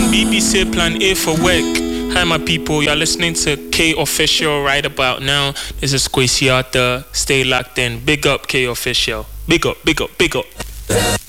BBC Plan A for work. Hi my people, you're listening to K Official right about now. This is Kwesi Arthur. Stay locked in. Big up K Official. Big up, big up, big up.